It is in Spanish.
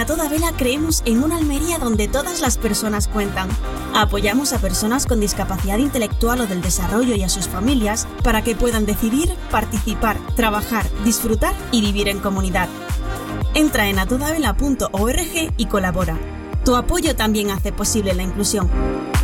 Toda Vela creemos en una Almería donde todas las personas cuentan. Apoyamos a personas con discapacidad intelectual o del desarrollo y a sus familias para que puedan decidir, participar, trabajar, disfrutar y vivir en comunidad. Entra en atodavela.org y colabora. Tu apoyo también hace posible la inclusión.